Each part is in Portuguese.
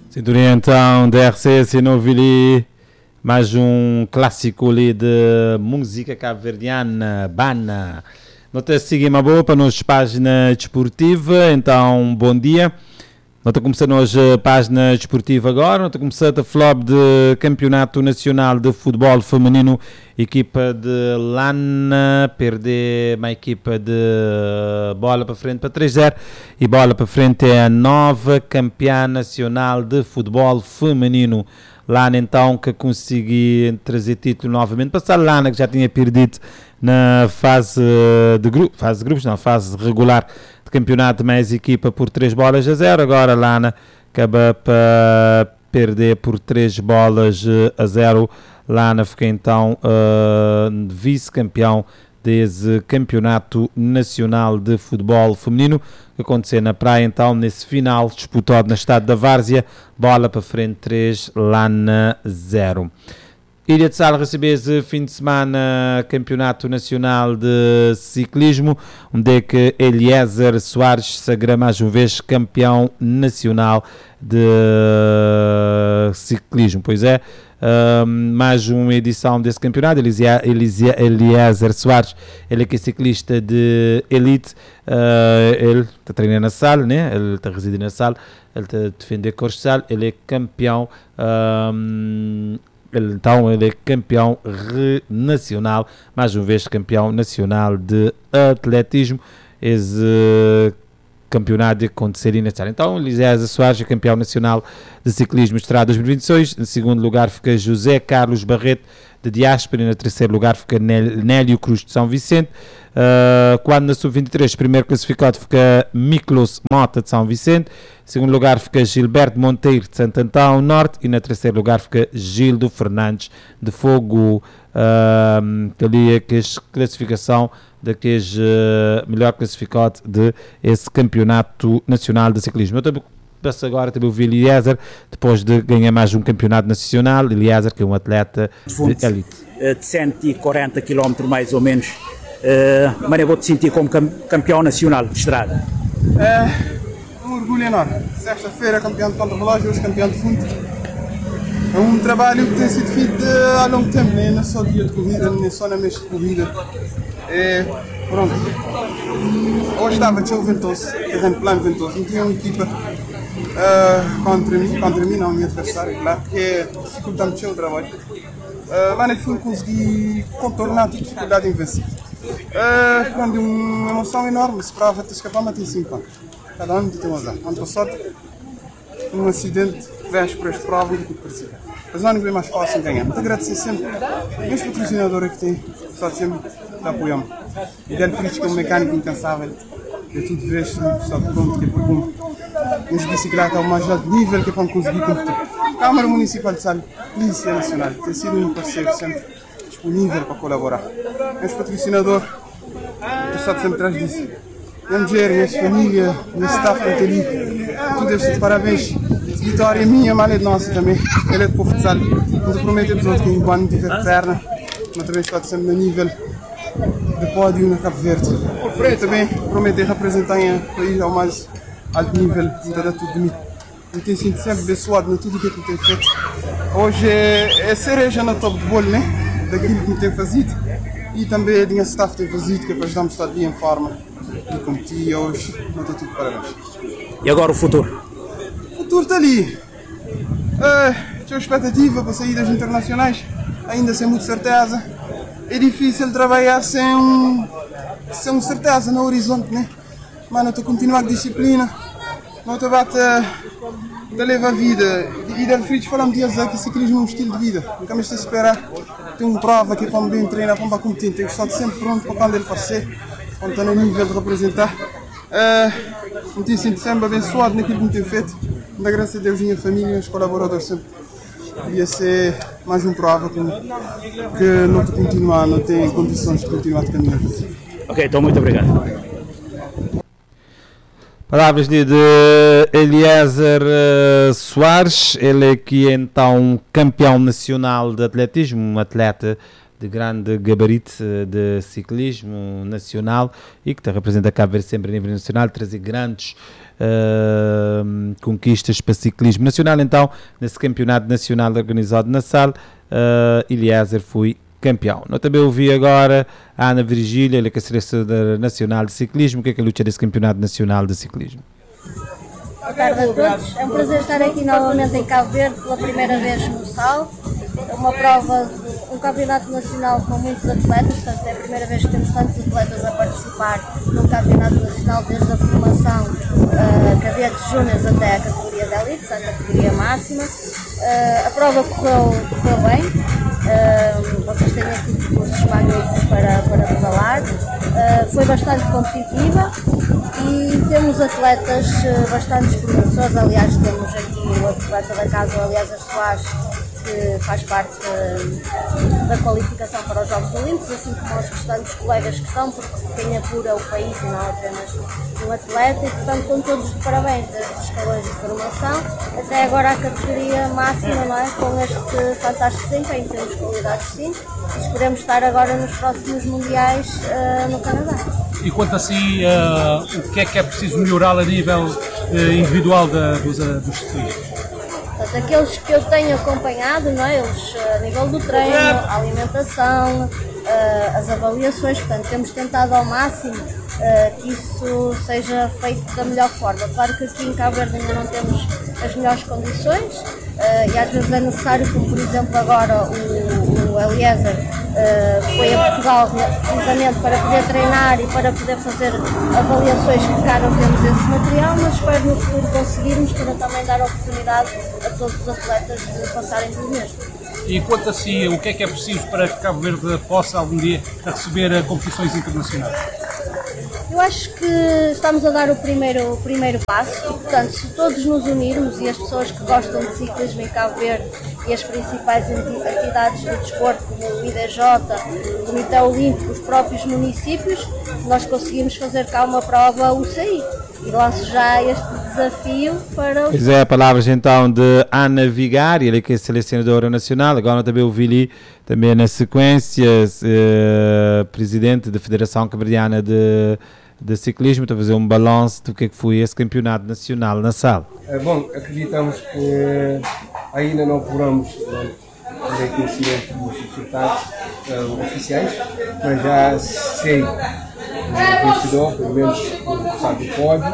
Sintonia então da RCS no Vili, mais um clássico ali de música cabo-verdiana, Bana. Nós seguimos a boa para a nossa página desportiva, então bom dia. Nós estamos começando hoje a página desportiva agora, nós estamos começando a falar de Campeonato Nacional de Futebol Feminino, equipa de Lana, perder uma equipa de bola para frente para 3-0 e bola para frente é a nova campeã nacional de futebol feminino. Lana então que conseguiu trazer título novamente, passar Lana que já tinha perdido na fase de grupos, não, fase regular de campeonato, mais equipa por 3-0, agora Lana acaba para perder por 3-0, Lana fica então vice-campeão desse campeonato nacional de futebol feminino, que aconteceu na praia então, nesse final disputado na estado da Várzea, bola para frente 3, Lana 0. Ilha de Sal recebeu esse fim de semana Campeonato Nacional de Ciclismo, onde é que Eliezer Soares sagrou mais uma vez campeão nacional de ciclismo. Pois é, mais uma edição desse campeonato. Eliezer Soares, ele é que é ciclista de elite, ele está treinando na sala, né? Ele está residindo na sala, ele está a defender Corte Sal, ele é campeão. Ele é campeão nacional, mais uma vez campeão nacional de atletismo. Esse campeonato de acontecer na Sala. Então, Eliezer Soares é campeão nacional de ciclismo Estrada 2026. Em segundo lugar fica José Carlos Barreto de Diáspora, e no terceiro lugar fica Nélio Cruz de São Vicente. Quando na sub-23, primeiro classificado fica Miklos Mota de São Vicente, em segundo lugar fica Gilberto Monteiro de Santo Antão Norte, e no terceiro lugar fica Gildo Fernandes de Fogo. Ali é que a classificação daqueles melhor classificado de esse campeonato nacional de ciclismo. Eu também passo agora também o Eliezer, depois de ganhar mais um campeonato nacional. Eliezer, que é um atleta de elite. De 140 km mais ou menos. Mas eu vou-te sentir como campeão nacional de estrada. É um orgulho enorme. Sexta-feira campeão de contra-relógio, hoje campeão de fundo. É um trabalho que tem sido feito há longo tempo, nem é só dia de corrida, nem só na mês de corrida. Pronto. Hoje estava de show ventoso, fazendo plano ventoso. Não tinha uma equipa contra mim, não, minha adversária, claro, que é dificultando o trabalho. Lá no fim consegui contornar a dificuldade em vencer. Quando uma emoção enorme, esperava te escapar, mas tem 5 anos. Cada ano tem um azar. Ano passado, um acidente, vésperas de prova e tudo parecido. Mas o ano vem mais fácil ganhar. Muito agradecer sempre meus patrocinadores que têm estado sempre a apoiar-me. Miguel Fritz, que é um mecânico incansável, é tudo vez, está pronto, que é por como. Uns bicicletas ao mais alto nível, que é para me conseguir competir. Câmara Municipal de Sal, Polícia Nacional, tem sido um parceiro sempre disponível para colaborar. Meus patrocinadores, estou sempre atrás disso. Minha mulher, minha família, minha staff que ali, tudo isso de parabéns. Vitória minha, mas é de nossa também. Ele é de povo de Sal. Não prometo aos outros que enquanto não tiver perna, mas também estou sempre no nível de pódio na Cabo Verde. Eu também prometo representar o país ao mais alto nível, não dá tudo de mim. Eu tenho sido sempre abençoado em tudo o que eu tenho feito. Hoje é cereja no topo de bolo, né? Daquilo que me tem fazido. E também a minha staff tem fazido, que é para ajudar-me a estar bem em forma. E competir hoje, não está tudo parabéns. E agora o futuro? O futuro está ali. Tenho expectativa para saídas internacionais, ainda sem muita certeza. É difícil trabalhar sem certeza no horizonte, né? Mas não estou a continuar com disciplina. Não estou a levar a vida. E da Fritz falamos de dizer que ciclismo é um estilo de vida. Nunca me estou a esperar. Tem uma prova que é para me bem treinar, para me competir. Tenho que estar sempre pronto para quando ele aparecer, quando estou no nível de representar. Me tenho sido sempre abençoado naquilo que me tenho feito. Ainda graças a Deus, minha família e os colaboradores sempre. Devia ser mais uma prova que não te continuar, não tem condições de continuar a caminhar. Ok, então muito obrigado. Palavras de Eliezer Soares, ele aqui é então campeão nacional de atletismo, um atleta de grande gabarito de ciclismo nacional e que te representa Cabo Verde sempre a nível nacional, trazer grandes conquistas para ciclismo nacional. Então, nesse campeonato nacional organizado na SAL, Eliezer foi campeão. Nós também ouvi agora a Ana Virgília, ela que é a selecionadora nacional de ciclismo. O que é que a luta desse campeonato nacional de ciclismo? Boa tarde a todos. É um prazer estar aqui novamente em Cabo Verde pela primeira vez no SAL. É uma prova, um campeonato nacional com muitos atletas, portanto é a primeira vez que temos tantos atletas a participar num campeonato nacional, desde a formação cadetes júniores até a categoria de elite, portanto a categoria máxima. A prova correu bem. Vocês têm aqui percursos magníficos para pedalar. Foi bastante competitiva e temos atletas bastante promissores. Aliás, temos aqui o atleta da casa, o Eliezer Soares, que faz parte da qualificação para os Jogos Olímpicos, assim como os restantes colegas que estão, porque quem apura o país e não apenas um atleta, e portanto estão todos de parabéns, desde os escalões de formação até agora a categoria máxima, não é? Com este fantástico desempenho. Temos qualidades sim, e esperemos estar agora nos próximos mundiais no Canadá. E quanto a si, o que é preciso melhorar a nível individual dos ciclistas? Portanto, aqueles que eu tenho acompanhado, não é? Eles, a nível do treino, a alimentação, as avaliações, portanto, temos tentado ao máximo que isso seja feito da melhor forma. Claro que aqui em Cabo Verde ainda não temos as melhores condições e às vezes é necessário, como por exemplo agora o Eliezer foi a Portugal precisamente para poder treinar e para poder fazer avaliações que cá não temos esse material, mas espero no futuro conseguirmos para também dar oportunidade a todos os atletas de passarem pelo mesmo. E quanto a si, o que é preciso para que Cabo Verde possa algum dia receber competições internacionais? Eu acho que estamos a dar o primeiro passo e, portanto, se todos nos unirmos e as pessoas que gostam de ciclismo em Cabo Verde e as principais entidades do desporto, como o IDJ, o Comitê Olímpico, os próprios municípios, nós conseguimos fazer cá uma prova UCI. E lanço já este desafio para... Pois é, palavras então de Ana Vigário, ele que é selecionadora nacional. Agora também o Vili, também na sequência, presidente da Federação Cabo-Verdiana de Ciclismo, está a fazer um balanço do que é que foi esse campeonato nacional na SAL. Bom, acreditamos que ainda não apuramos fazer conhecimento dos resultados oficiais, mas já sei o vencedor, pelo menos sabe o pódio,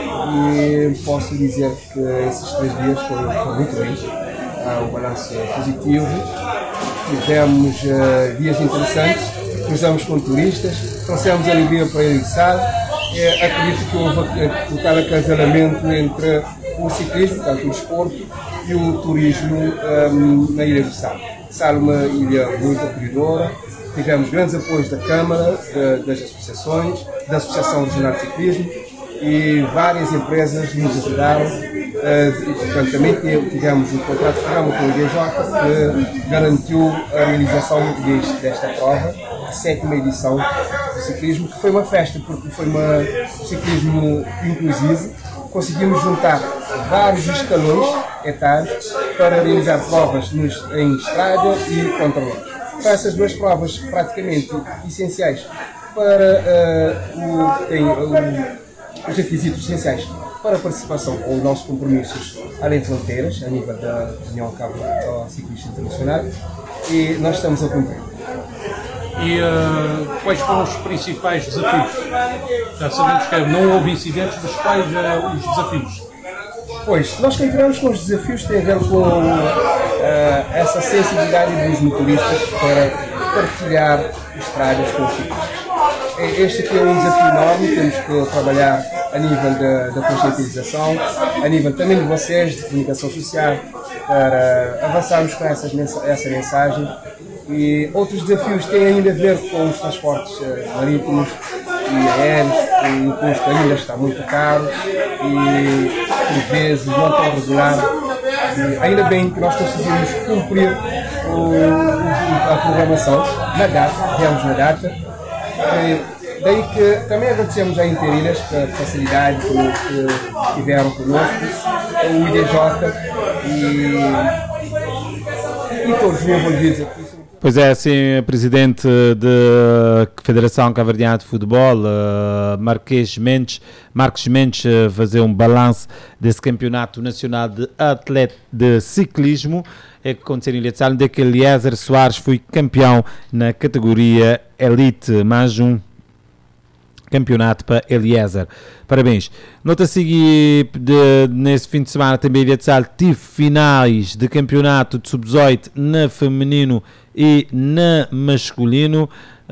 e posso dizer que esses 3 dias foram muito bem, um balanço positivo, tivemos dias interessantes, cruzamos com turistas, trouxemos alegria para a SAL. Acredito que houve um tal acasalamento entre o ciclismo, portanto o desporto, e o turismo na ilha do Sal. Sal é uma ilha muito acolhedora, tivemos grandes apoios da Câmara, das associações, da Associação Regional de Ciclismo, e várias empresas nos ajudaram. Portanto, também tivemos um contrato de programa com o IDJ que garantiu a realização desta prova, a 7ª edição do ciclismo, que foi uma festa, porque foi um ciclismo inclusivo. Conseguimos juntar vários escalões etários para realizar provas em estrada e contrarrelógio. São essas 2 provas praticamente essenciais para os requisitos essenciais para a participação ou os nossos compromissos além de fronteiras, a nível da União Cabo Ciclista Internacional, e nós estamos a cumprir. E quais foram os principais desafios? Já sabemos que não houve incidentes, mas quais os desafios? Pois, nós que entramos com os desafios tem a ver com essa sensibilidade dos motoristas para partilhar estradas com os ciclistas. Este aqui é um desafio enorme, temos que trabalhar a nível da conscientização, a nível também de vocês, de comunicação social, para avançarmos com essa mensagem. E outros desafios têm ainda a ver com os transportes marítimos e aéreos, o custo ainda está muito caro e por vezes não tão regular. E ainda bem que nós conseguimos cumprir a programação na data, viemos na data. Daí que também agradecemos à Interinas pela facilidade que tiveram conosco, o IDJ e todos os envolvidos aqui. Pois é, assim, presidente da Federação Cabo-Verdiana de Futebol, Marques Mendes, fazer um balanço desse campeonato nacional de ciclismo, é que aconteceu em Ilha de que Eliezer Soares foi campeão na categoria Elite, mais um campeonato para Eliezer. Parabéns. Nota a seguir, nesse fim de semana também Ilha de Sal tive finais de campeonato de sub-18 na feminino e na masculino.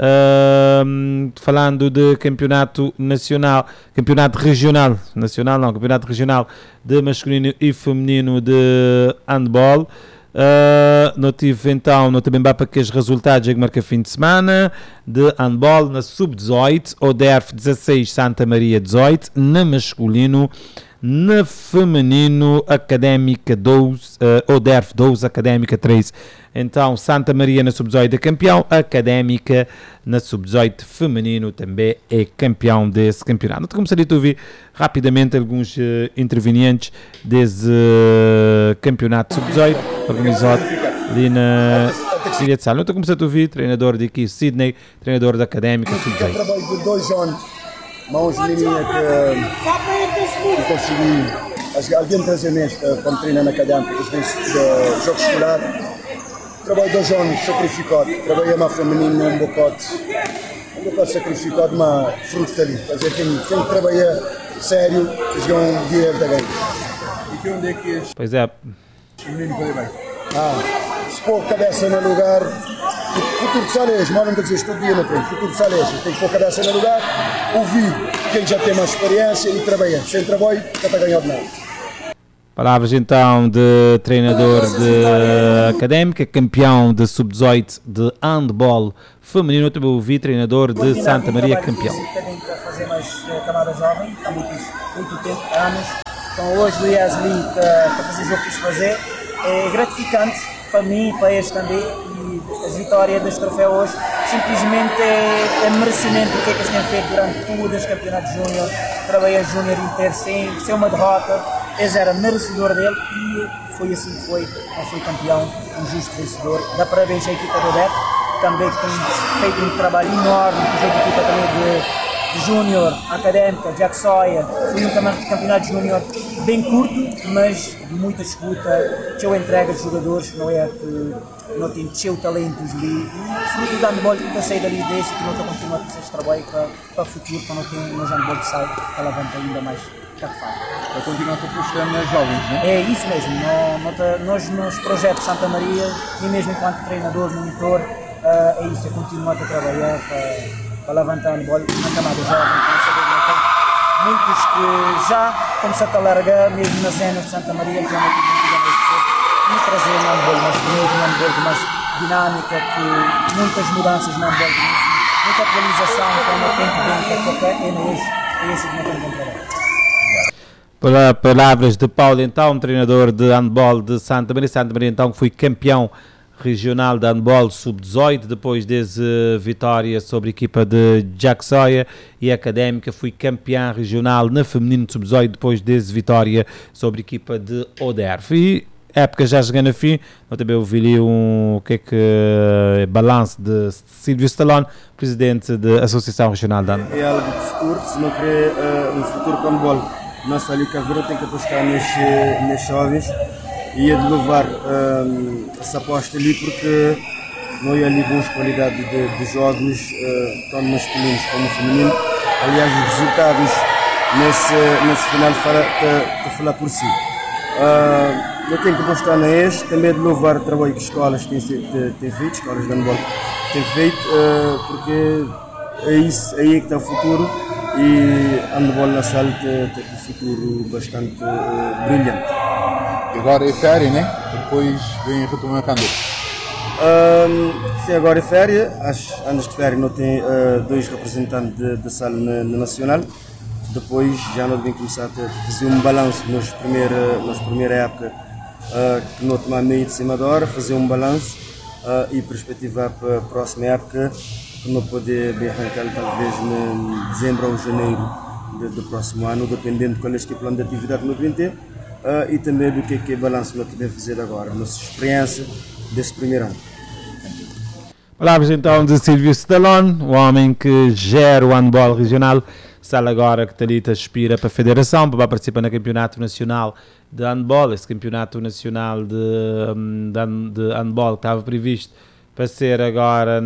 Falando de campeonato nacional, campeonato regional, campeonato regional de masculino e feminino de handball. Não tive então, não também para que os resultados que marca fim de semana de handball na sub-18, ODERF 16, Santa Maria 18, na masculino, na feminino, Académica 12, ODERF 12, Académica 13. Então, Santa Maria na sub-18 é campeão, Académica na sub-18 feminino também é campeão desse campeonato. Então, gostaria de ouvir rapidamente alguns intervenientes desse campeonato sub-18 organizado ali na Ilha de Sal. Então, comecei a ouvir treinador de aqui, Sidney, treinador da Académica sub-18. Eu trabalho de 2 anos, mãos minhas que consegui alguém treinamento quando treino na Académica, às vezes jogos escolar. Trabalho 2 anos sacrificado, trabalhei uma feminina um bocado sacrificado, mas fruto ali. Quer dizer, tem que trabalhar sério, jogar um dinheiro da ganho. E que onde é que este Pois é. menino pode bem? Se pôr a cabeça no lugar, futuro de Salejo, mas não dizer todo dia no treino, futuro de Salejo, tem que pôr a cabeça no lugar, ouvir quem já tem mais experiência e trabalhar. Sem trabalho, já está ganhando nada. Palavras então de treinador de Académica, campeão de sub-18 de handball feminino, também ouvi treinador de Santa Maria, campeão. A fazer mais camada jovem, há muito tempo, anos. Então hoje o Yasli está a fazer o jogo que quis fazer. É gratificante para mim e para eles também. E as vitórias deste troféu hoje simplesmente é merecimento do que eles têm feito durante todo este campeonato júnior. Trabalhei júnior inteiro sem uma derrota. Eles eram merecedor dele e foi assim que foi. Não foi campeão, um justo vencedor. Dá parabéns à equipa do DEF, também que tem feito um trabalho enorme, o jogo de equipa também de júnior, académica, Jack Soia. Foi um campeonato júnior bem curto, mas de muita escuta, cheio entrega de jogadores, não é que não tem cheio talentos ali. E fruto do handball que sair dali desde que não está continuando a fazer este trabalho para o futuro, para não ter um handball que sai, que alavanca ainda mais. Vai continuar com a postura nas jovens, não é? É isso mesmo, nós nos projetos Santa Maria e mesmo enquanto treinador, monitor, é isso, é continuar a trabalhar para levantar a bola na camada jovem, muitos que já começaram a largar, mesmo na cena de Santa Maria, que já não e trazer um handball mais bonito, um handball mais dinâmica, que muitas mudanças no handball, muita atualização, então não tem que focar, é isso que nós temos que trabalhar. Para palavras de Paulo, então, treinador de handball de Santa Maria. Santa Maria, então, que foi campeão regional de handball sub-18, depois dessa vitória sobre a equipa de Jack Soia, e a Académica foi campeã regional na feminino sub-18, depois dessa vitória sobre a equipa de ODERF. E a época já chegando a fim, eu também ouvi o que é que balanço de Silvio Stallone, presidente da Associação Regional de Handball. É algo de futuro, se não querer um futuro com handball. Nossa ali Caveira tem que apostar nestes jovens e é de louvar essa aposta ali, porque não é ali boas qualidades de jovens, tanto masculinos como feminino. Aliás, os resultados nesse final está falar por si. Eu tenho que apostar neste, também é de louvar o trabalho que as escolas têm feito, escolas de handball têm feito, porque é isso, aí é que está o futuro. E handball na sala tem um futuro bastante brilhante. E agora é férias, né? Depois vem retomar a Cândido. Sim, agora é férias. Antes de férias não tem 2 representantes da sala na nacional. Depois já não devem começar a fazer um balanço nas primeira época que não tomar meio de cima da hora, fazer um balanço e perspectivar para a próxima época. Não poder bem arrancar talvez em dezembro ou janeiro do próximo ano, dependendo de qual é o plano de atividade que nós devemos ter e também do que é o balanço que nós devemos fazer agora, nossa experiência desse primeiro ano. Falávamos então de Silvio Stallone, o homem que gera o handball regional. Sala agora que Talita aspira para a federação, para participar no campeonato nacional de handball. Esse campeonato nacional de handball estava previsto para ser agora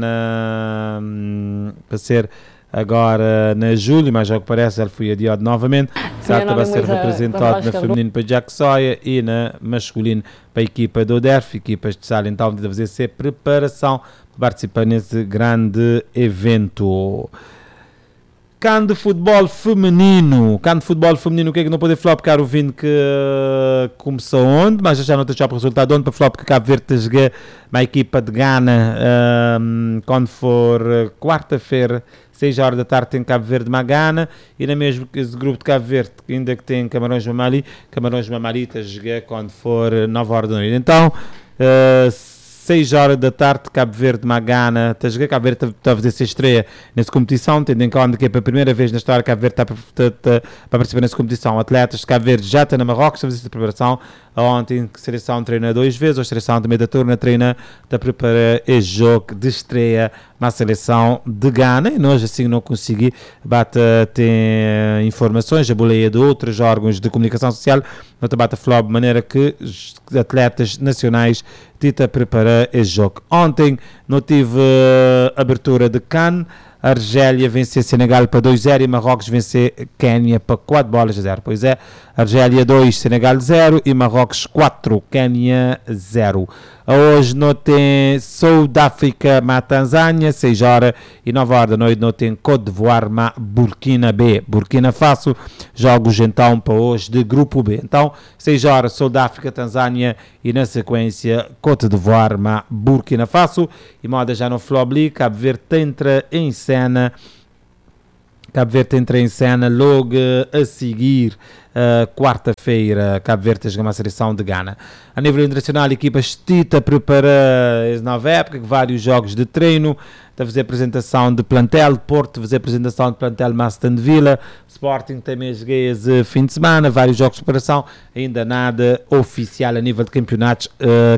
na julho, mas ao que parece ele foi adiado novamente. Salta vai ser representado na feminino para Jack Soia e na masculino para a equipa do Oderf. Equipas de sala então de fazer ser preparação para participar nesse grande evento. Can de futebol feminino, o que é que não pode falar porque o vindo que começou onde, mas já não tem o resultado onde para falar porque Cabo Verde joga a equipa de Gana quando for quarta-feira, 6 horas da tarde tem Cabo Verde Magana e na mesmo esse grupo de Cabo Verde ainda que tem Camarões Mamalita joga quando for 9 horas da noite. Então 6 horas da tarde, Cabo Verde Magana, Cabo Verde está a fazer essa estreia nessa competição, tendo em conta que é pela primeira vez na história Cabo Verde está para participar nessa competição. Atletas de Cabo Verde já estão na Marrocos, a fazer essa preparação. Ontem a seleção treina 2 vezes, a seleção também da turma treina para preparar esse jogo de estreia na seleção de Gana. E nós assim não consegui ter informações, a boleia de outros órgãos de comunicação social, não bate a falar de maneira que os atletas nacionais tenta preparar esse jogo. Ontem não tive abertura de CAN. Argélia venceu Senegal para 2-0 e Marrocos venceu Quénia para 4-0. Pois é, Argélia 2, Senegal 0 e Marrocos 4, Quénia 0. Hoje não tem Sudáfrica mas Tanzânia, 6 horas e 9 horas da noite não tem Côte d'Ivoire mas Burkina B. Burkina Faso, jogos então para hoje de grupo B. Então, 6 horas Sudáfrica, Tanzânia e na sequência Côte d'Ivoire mas Burkina Faso. E moda já no Flobli, Cabo Verde entra em cena. Cabo Verde entra em cena logo a seguir, quarta-feira, Cabo Verde joga uma seleção de Gana. A nível internacional, a equipa Estita prepara a nova época, vários jogos de treino, está a fazer apresentação de plantel, Porto fazer apresentação de plantel Aston Villa, Sporting também joguei esse fim de semana, vários jogos de preparação, ainda nada oficial a nível de campeonatos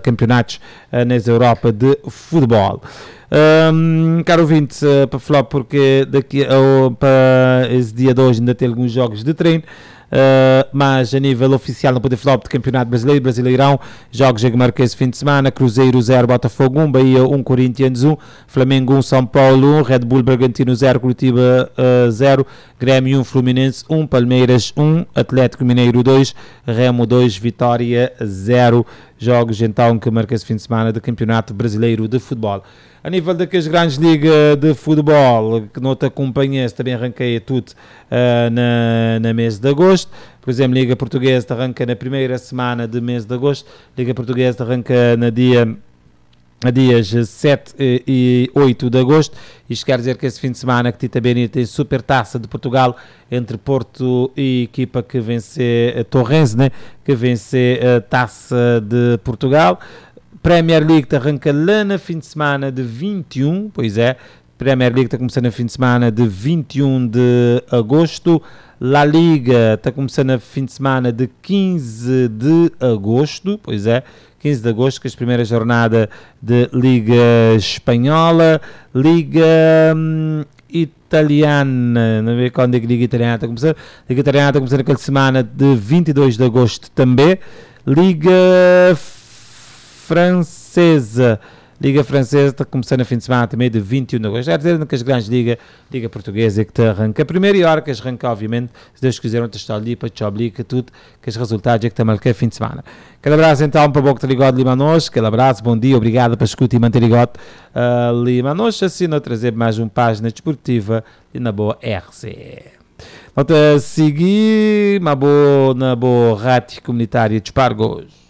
nas Europa de futebol. Caro ouvinte, para falar porque daqui para esse dia de hoje ainda tem alguns jogos de treino, mas a nível oficial não pode falar de campeonato brasileiro, Brasileirão, jogos que marquei esse fim de semana, Cruzeiro 0, Botafogo 1, Bahia 1, Corinthians 1, Flamengo 1, São Paulo 1, Red Bull Bragantino 0, Curitiba 0, Grêmio 1, Fluminense 1, Palmeiras 1, Atlético Mineiro 2, Remo 2, Vitória 0, jogos então que marquei esse fim de semana do campeonato brasileiro de futebol. A nível daquelas grandes ligas de futebol, que não te acompanhei, também arranquei tudo na mês de agosto. Por exemplo, Liga Portuguesa arranca na primeira semana do mês de agosto. Liga Portuguesa arranca na dias 7 e 8 de agosto. Isto quer dizer que esse fim de semana que também tem Super Taça de Portugal entre Porto e equipa que vence Torrense, né? Que vence a Taça de Portugal. Premier League arranca lá no fim de semana de 21, pois é, Premier League está começando no fim de semana de 21 de agosto, La Liga está começando no fim de semana de 15 de agosto, pois é, 15 de agosto, que é a primeira jornada de Liga Espanhola, Liga Italiana, não sei quando é que a Liga Italiana está começando, Liga Italiana está começando naquela semana de 22 de agosto também, Liga Francesa está começando no fim de semana também de 21 de agosto. Já dizer que as grandes Liga Portuguesa é que te arranca a primeira e a hora que as arranca, obviamente, se Deus quiser, onde está ali para te obliga tudo, que os resultados é que te marca fim de semana. Aquele abraço então para o Boca de Ligado Limanos, aquele abraço, bom dia, obrigado para escutar e manter ligado Limanos, assim não trazer mais uma página desportiva e na boa RC. Vamos seguir na boa rádio comunitária de Espargos.